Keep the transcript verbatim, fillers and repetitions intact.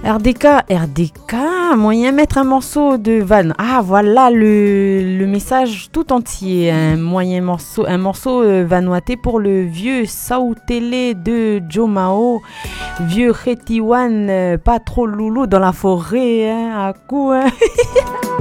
R D K, R D K, moyen mettre un morceau de Van. Ah, voilà le, le message tout entier. Un moyen morceau, un morceau euh, vanoité pour le vieux Sautele de Jomao. Vieux Khetiwan, euh, pas trop loulou dans la forêt, hein, à coup, hein.